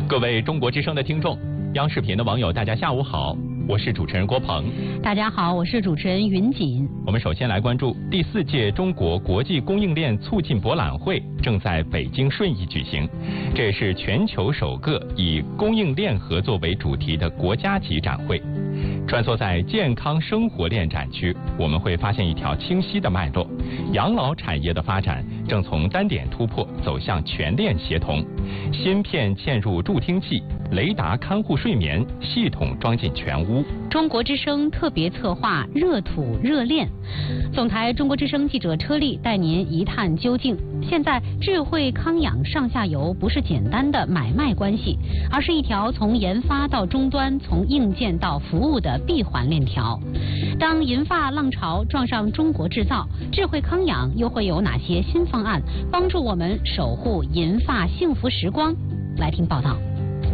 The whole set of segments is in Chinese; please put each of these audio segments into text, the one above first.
各位中国之声的听众，央视频的网友，大家下午好，我是主持人郭鹏。 大家好，我是主持人云锦。 我们首先来关注第4届中国国际供应链促进博览会正在北京顺义举行，这也是全球首个以供应链合作为主题的国家级展会。穿梭在健康生活链展区，我们会发现一条清晰的脉络：养老产业的发展正从单点突破走向全链协同，芯片嵌入助听器，雷达看护睡眠，系统装进全屋。 中国之声特别策划热土热链，总台中国之声记者车丽带您一探究竟。现在智慧康养上下游不是简单的买卖关系，而是一条从研发到终端，从硬件到服务的闭环链条。当银发浪潮撞上中国制造，智慧康养又会有哪些新方案帮助我们守护银发幸福时光？来听报道。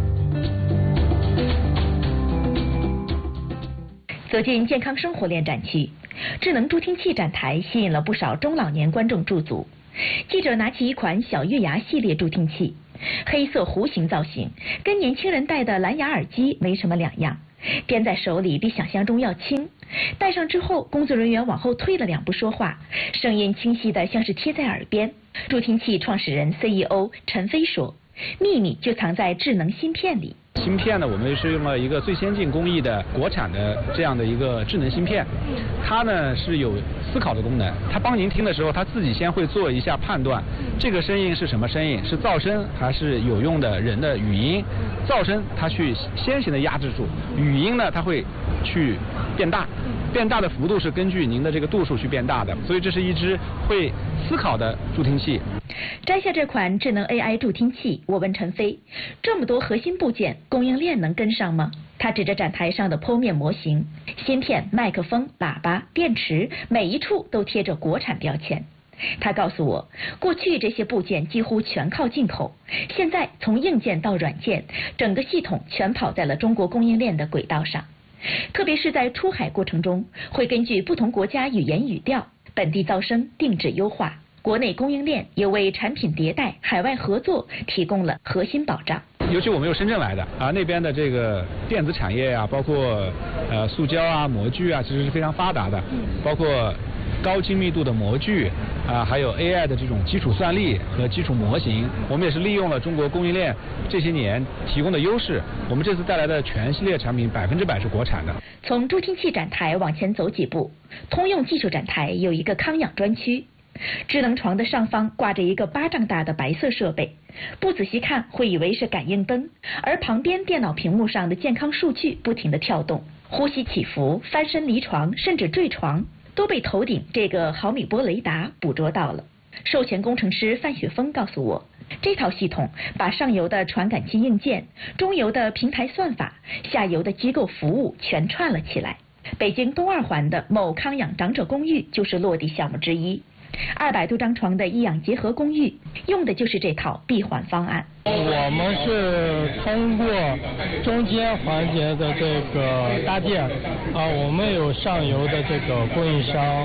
走进健康生活链展区，智能助听器展台吸引了不少中老年观众驻足。记者拿起一款小月牙系列助听器，黑色弧形造型，跟年轻人戴的蓝牙耳机没什么两样，掂在手里比想象中要轻。戴上之后，工作人员往后退了2步说话，声音清晰的像是贴在耳边。助听器创始人 CEO 陈飞说，秘密就藏在智能芯片里。 芯片呢，我们是用了一个最先进工艺的国产的这样的一个智能芯片，它呢是有思考的功能，它帮您听的时候，它自己先会做一下判断，这个声音是什么声音，是噪声还是有用的人的语音？噪声它去先行的压制住，语音呢它会去变大。变大的幅度是根据您的这个度数去变大的，所以这是一只会思考的助听器。 摘下这款智能 AI 助听器，我问陈飞，这么多核心部件，供应链能跟上吗？他指着展台上的剖面模型，芯片、麦克风、喇叭、电池，每一处都贴着国产标签。他告诉我，过去这些部件几乎全靠进口，现在从硬件到软件，整个系统全跑在了中国供应链的轨道上。特别是在出海过程中，会根据不同国家语言语调、本地噪声定制优化。国内供应链也为产品迭代、海外合作提供了核心保障。 尤其我们有深圳来的啊，那边的这个电子产业啊，包括塑胶啊、模具啊，其实是非常发达的，包括高精密度的模具啊，还有 AI 的这种基础算力和基础模型，我们也是利用了中国供应链这些年提供的优势，我们这次带来的全系列产品100%是国产的。 从助听器展台往前走几步，通用技术展台有一个康养专区。智能床的上方挂着一个巴掌大的白色设备，不仔细看会以为是感应灯，而旁边电脑屏幕上的健康数据不停地跳动，呼吸起伏、翻身离床甚至坠床都被头顶这个毫米波雷达捕捉到了。授权工程师范雪峰告诉我，这套系统把上游的传感器硬件、中游的平台算法、下游的机构服务全串了起来。北京东2环的某康养长者公寓就是落地项目之一。200多张床的医养结合公寓用的就是这套闭环方案。 我们是通过中间环节的这个搭建啊，我们有上游的这个供应商，